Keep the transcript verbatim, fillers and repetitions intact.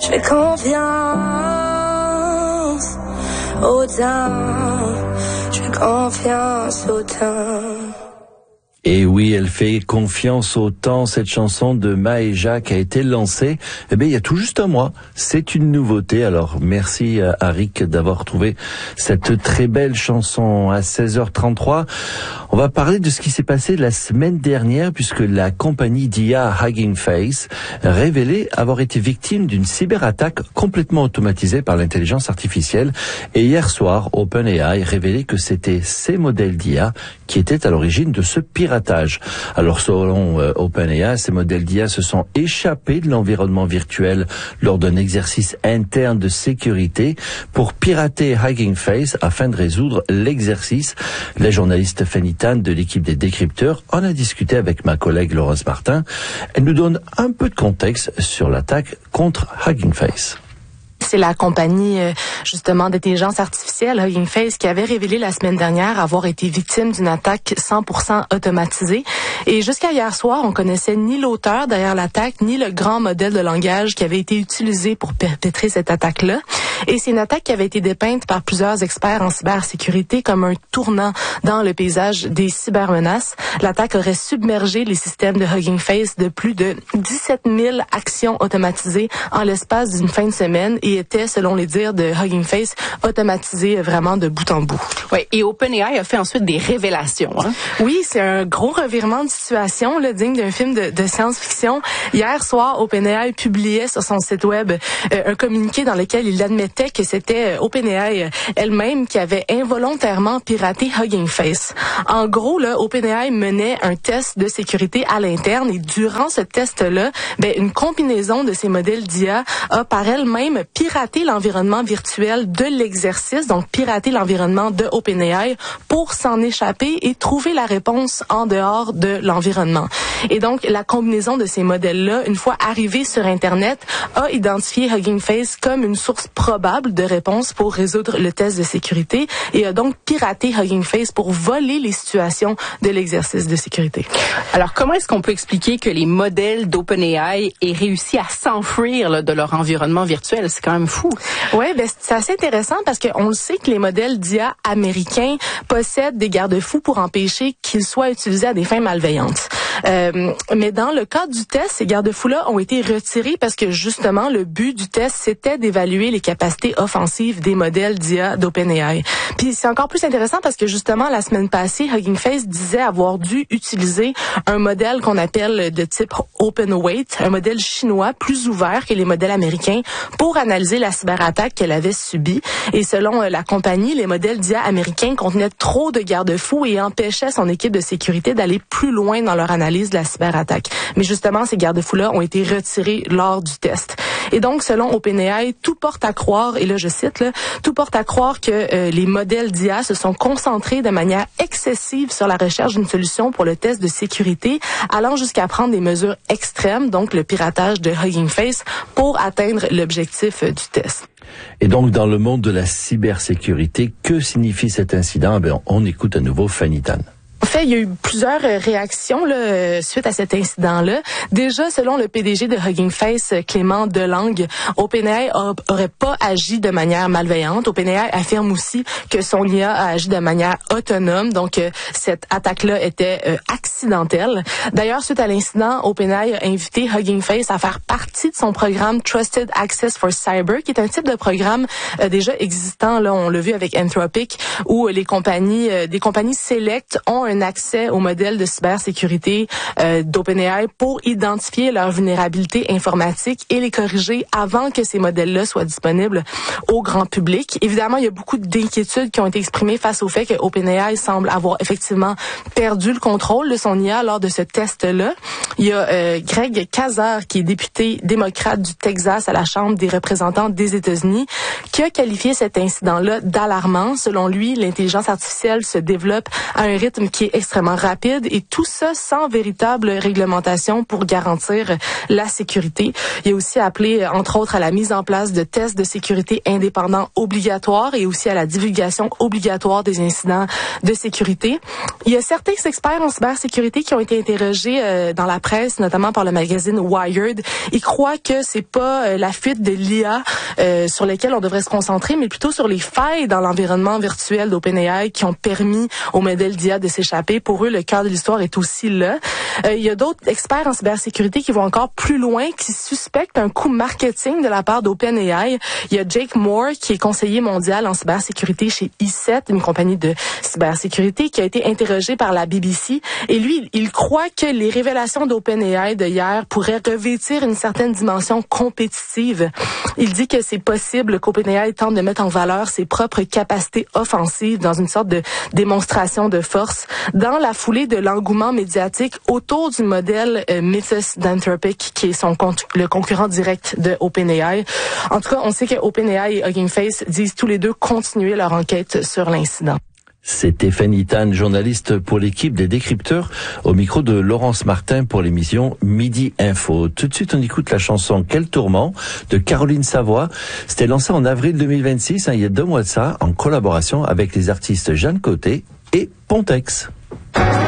Je fais confiance au temps, je fais confiance au temps. Et oui, elle fait confiance au temps. Cette chanson de Maëja qui a été lancée, eh bien, il y a tout juste un mois. C'est une nouveauté. Alors, merci à Rick d'avoir trouvé cette très belle chanson à seize heures trente-trois. On va parler de ce qui s'est passé la semaine dernière puisque la compagnie d'I A Hugging Face révélait avoir été victime d'une cyberattaque complètement automatisée par l'intelligence artificielle. Et hier soir, OpenAI révélait que c'était ces modèles d'I A qui étaient à l'origine de ce piratage. Alors selon euh, OpenAI, ces modèles d'I A se sont échappés de l'environnement virtuel lors d'un exercice interne de sécurité pour pirater Hugging Face afin de résoudre l'exercice. La journaliste Fanny Tan de l'équipe des décrypteurs en a discuté avec ma collègue Laurence Martin. Elle nous donne un peu de contexte sur l'attaque contre Hugging Face. C'est la compagnie, justement, d'intelligence artificielle, Hugging Face, qui avait révélé la semaine dernière avoir été victime d'une attaque cent pour cent automatisée. Et jusqu'à hier soir, on connaissait ni l'auteur derrière l'attaque, ni le grand modèle de langage qui avait été utilisé pour perpétrer cette attaque-là. Et c'est une attaque qui avait été dépeinte par plusieurs experts en cybersécurité comme un tournant dans le paysage des cybermenaces. L'attaque aurait submergé les systèmes de Hugging Face de plus de dix-sept mille actions automatisées en l'espace d'une fin de semaine et était, selon les dires de Hugging Face, automatisé vraiment de bout en bout. Oui, et OpenAI a fait ensuite des révélations. Hein? Oui, c'est un gros revirement de situation, là, digne d'un film de, de science-fiction. Hier soir, OpenAI publiait sur son site web euh, un communiqué dans lequel il admettait que c'était euh, OpenAI euh, elle-même qui avait involontairement piraté Hugging Face. En gros, là, OpenAI menait un test de sécurité à l'interne et durant ce test-là, ben, une combinaison de ces modèles d'I A a par elle-même pirater l'environnement virtuel de l'exercice, donc pirater l'environnement de OpenAI pour s'en échapper et trouver la réponse en dehors de l'environnement. Et donc, la combinaison de ces modèles-là, une fois arrivés sur Internet, a identifié Hugging Face comme une source probable de réponse pour résoudre le test de sécurité et a donc piraté Hugging Face pour voler les situations de l'exercice de sécurité. Alors, comment est-ce qu'on peut expliquer que les modèles d'OpenAI aient réussi à s'enfuir là, de leur environnement virtuel? C'est quand même fou. Oui, ben c'est assez intéressant parce qu'on le sait que les modèles d'I A américains possèdent des garde-fous pour empêcher qu'ils soient utilisés à des fins malveillantes. Euh, mais dans le cas du test, ces garde-fous-là ont été retirés parce que justement, le but du test, c'était d'évaluer les capacités offensives des modèles d'I A d'OpenAI. Puis c'est encore plus intéressant parce que justement, la semaine passée, Hugging Face disait avoir dû utiliser un modèle qu'on appelle de type OpenWeight, un modèle chinois plus ouvert que les modèles américains pour analyser la cyberattaque qu'elle avait subie. Et selon la compagnie, les modèles d'I A américains contenaient trop de garde-fous et empêchaient son équipe de sécurité d'aller plus loin dans leur analyse de la cyberattaque. Mais justement, ces garde-fous-là ont été retirés lors du test. Et donc, selon OpenAI, tout porte à croire, et là je cite, là, tout porte à croire que euh, les modèles d'I A se sont concentrés de manière excessive sur la recherche d'une solution pour le test de sécurité, allant jusqu'à prendre des mesures extrêmes, donc le piratage de Hugging Face, pour atteindre l'objectif euh, du test. Et donc, dans le monde de la cybersécurité, que signifie cet incident? Eh bien, on écoute à nouveau Fanny Tan. En fait, il y a eu plusieurs réactions là, suite à cet incident-là. Déjà, selon le P D G de Hugging Face, Clément Delangue, OpenAI aurait pas agi de manière malveillante. OpenAI affirme aussi que son I A a agi de manière autonome, donc euh, cette attaque-là était euh, accidentelle. D'ailleurs, suite à l'incident, OpenAI a invité Hugging Face à faire partie de son programme Trusted Access for Cyber, qui est un type de programme euh, déjà existant. Là, on l'a vu avec Anthropic, où les compagnies, euh, des compagnies sélectes ont un accès aux modèles de cybersécurité euh, d'OpenAI pour identifier leurs vulnérabilités informatiques et les corriger avant que ces modèles-là soient disponibles au grand public. Évidemment, il y a beaucoup d'inquiétudes qui ont été exprimées face au fait que OpenAI semble avoir effectivement perdu le contrôle de son I A lors de ce test-là. Il y a euh, Greg Casar, qui est député démocrate du Texas à la Chambre des représentants des États-Unis, qui a qualifié cet incident-là d'alarmant. Selon lui, l'intelligence artificielle se développe à un rythme qui qui est extrêmement rapide et tout ça sans véritable réglementation pour garantir la sécurité. Il a aussi appelé, entre autres, à la mise en place de tests de sécurité indépendants obligatoires et aussi à la divulgation obligatoire des incidents de sécurité. Il y a certains experts en cybersécurité qui ont été interrogés euh, dans la presse, notamment par le magazine Wired. Ils croient que c'est pas euh, la fuite de l'I A euh, sur lesquelles on devrait se concentrer, mais plutôt sur les failles dans l'environnement virtuel d'OpenAI qui ont permis au modèle d'I A de s'échapper. Pour eux, le cœur de l'histoire est aussi là. Euh, il y a d'autres experts en cybersécurité qui vont encore plus loin, qui suspectent un coup marketing de la part d'OpenAI. Il y a Jake Moore, qui est conseiller mondial en cybersécurité chez I sept, une compagnie de cybersécurité, qui a été interrogé par la B B C. Et lui, il croit que les révélations d'OpenAI de hier pourraient revêtir une certaine dimension compétitive. Il dit que c'est possible qu'OpenAI tente de mettre en valeur ses propres capacités offensives dans une sorte de démonstration de force dans la foulée de l'engouement médiatique autour du modèle euh, Mythos d'Anthropic, qui est son con- le concurrent direct de OpenAI. En tout cas, on sait que OpenAI et Hugging Face disent tous les deux continuer leur enquête sur l'incident. C'est Stéphanie Tan, journaliste pour l'équipe des décrypteurs, au micro de Laurence Martin pour l'émission Midi Info. Tout de suite, on écoute la chanson Quel tourment de Caroline Savoie. C'était lancé en avril deux mille vingt-six, hein, il y a deux mois de ça, en collaboration avec les artistes Jeanne Côté et Pontex.